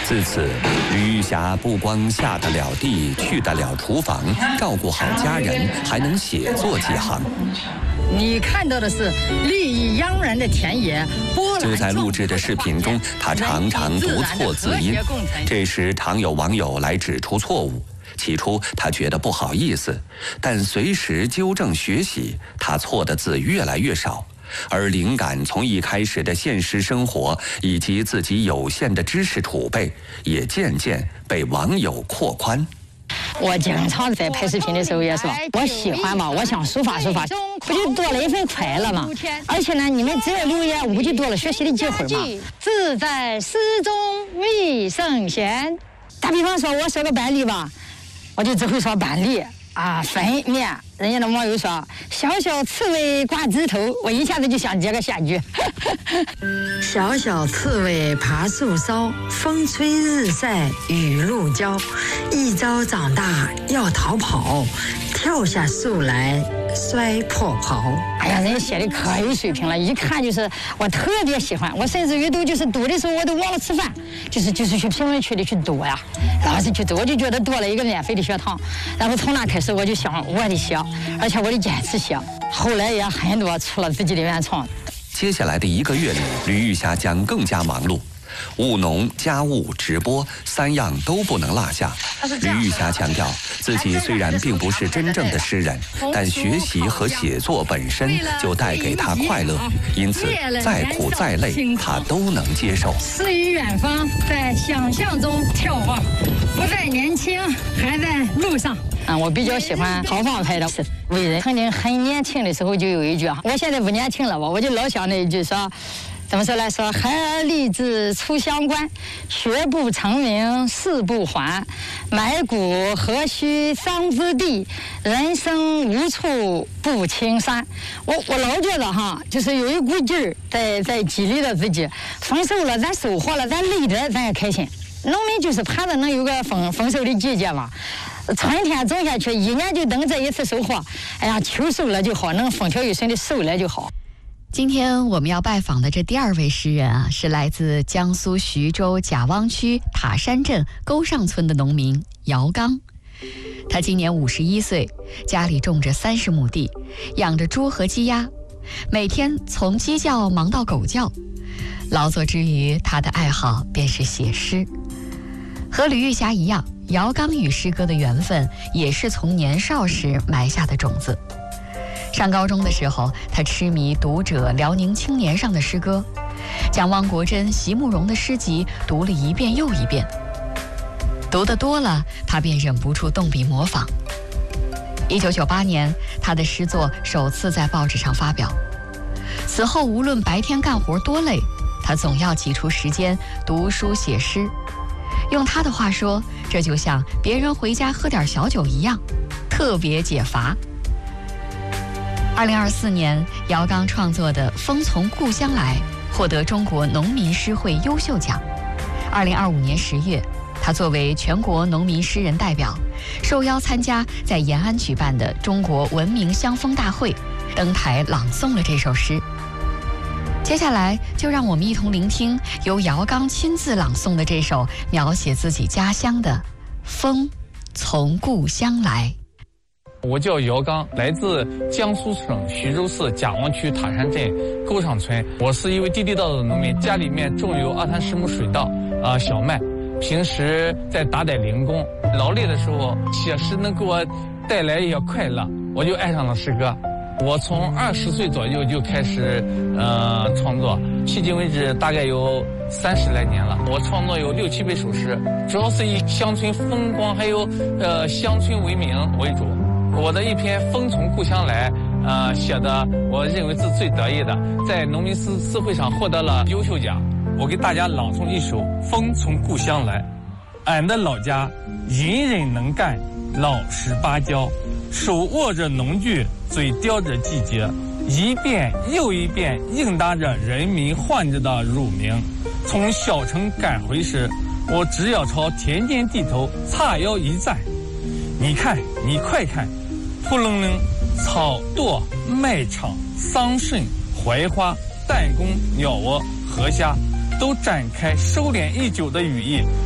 自此，吕玉霞不光下得了地，去得了厨房，照顾好家人，还能写作几行。 你看到的是绿意盎然的田野， 就在录制的视频中，他常常读错字音，这时常有网友来指出错误。起初他觉得不好意思，但随时纠正学习，他错的字越来越少。而灵感从一开始的现实生活以及自己有限的知识储备，也渐渐被网友扩宽。 我经常在拍视频的时候也说，我喜欢嘛，我想抒发抒发，不就多了一份快乐嘛？而且呢，你们只要留言，我不就多了学习的机会嘛？志在诗中觅圣贤。打比方说，我说个班例吧，我就只会说班例啊，分面。人家的网友说小小刺猬挂枝头，我一下子就想接个下句。 小小刺猬爬树梢，风吹日晒雨露浇。一朝长大要逃跑，跳下树来摔破袍。 哎呀，人家写的可有水平了，一看就是我特别喜欢。我甚至于读的时候我都忘了吃饭，就是去评论区里去读呀，老是去读，我就觉得多了一个免费的学堂。然后从那开始我就想我得写，而且我得坚持写。后来也很多出了自己的原创。 接下来的1个月里，吕玉霞将更加忙碌。务农、家务、直播3样都不能落下。吕玉霞强调，自己虽然并不是真正的诗人，但学习和写作本身就带给她快乐，因此再苦再累，她都能接受。 诗与远方，在想象中眺望，不再年轻，还在路上。我比较喜欢豪放派的伟人，曾经很年轻的时候就有一句啊，我现在不年轻了吧，我就老想那一句说。怎么说来说？孩儿立志出乡关，学不成名誓不还。埋骨何须桑之地，人生无处不青山。我老觉得哈，就是有一股劲儿在激励着自己。丰收了，咱收获了，咱累着咱也开心。农民就是盼着能有个丰收的季节嘛。春天种下去，1年就等这一次收获。哎呀，秋收了就好，能风调雨顺的收了就好。 今天我们要拜访的这第2位诗人啊，是来自江苏徐州贾汪区塔山镇沟上村的农民姚刚。他今年51岁，家里种着30亩地，养着猪和鸡鸭，每天从鸡叫忙到狗叫。劳作之余，他的爱好便是写诗。和吕玉霞一样，姚刚与诗歌的缘分也是从年少时埋下的种子。上高中的时候，他痴迷《读者》《辽宁青年》上的诗歌，将汪国真、席慕容的诗集读了1遍又1遍。读得多了，他便忍不住动笔模仿。1998年，他的诗作首次在报纸上发表。此后，无论白天干活多累，他总要挤出时间读书写诗。用他的话说，这就像别人回家喝点小酒一样，特别解乏。2024年，姚刚创作的《风从故乡来》获得中国农民诗会优秀奖。2025年10月，他作为全国农民诗人代表，受邀参加在延安举办的中国文明乡风大会，登台朗诵了这首诗。接下来，就让我们一同聆听由姚刚亲自朗诵的这首描写自己家乡的《风从故乡来》。 我叫姚刚，来自江苏省徐州市贾汪区塔山镇沟上村。我是一位地道的农民，家里面种有20-10亩水稻小麦。平时在打点零工，劳累的时候写诗能给我带来一些快乐，我就爱上了诗歌。我从20岁左右就开始创作，迄今为止大概有30来年了。我创作有6-7首诗，主要是以乡村风光还有乡村为名为主。我的一篇《风从故乡来》写的，我认为是最得意的，在农民诗会上获得了优秀奖。我给大家朗诵一首《风从故乡来》。俺的老家隐忍能干，老实巴交，手握着农具，嘴叼着季节，一遍又一遍应答着人民唤着的乳名。从小城赶回时，我只要朝田间地头叉腰一站，你看，你快看，扑棱棱，草垛、麦场、桑葚、槐花、弹弓、鸟窝、河虾，都展开收敛已久的羽翼，